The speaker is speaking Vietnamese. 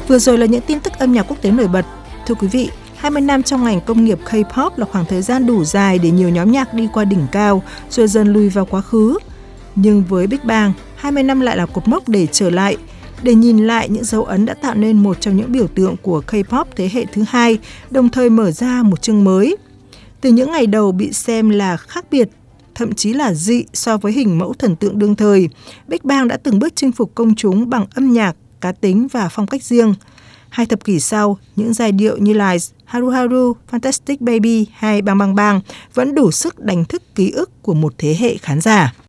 Vừa rồi là những tin tức âm nhạc quốc tế nổi bật. Thưa quý vị, 20 năm trong ngành công nghiệp K-pop là khoảng thời gian đủ dài để nhiều nhóm nhạc đi qua đỉnh cao rồi dần lùi vào quá khứ. Nhưng với Big Bang, 20 năm lại là cột mốc để trở lại, để nhìn lại những dấu ấn đã tạo nên một trong những biểu tượng của K-pop thế hệ thứ hai, đồng thời mở ra một chương mới. Từ những ngày đầu bị xem là khác biệt, thậm chí là dị so với hình mẫu thần tượng đương thời, Big Bang đã từng bước chinh phục công chúng bằng âm nhạc, cá tính và phong cách riêng. 2 thập kỷ sau, những giai điệu như Lights, Haru Haru, Fantastic Baby hay Bang Bang Bang vẫn đủ sức đánh thức ký ức của một thế hệ khán giả.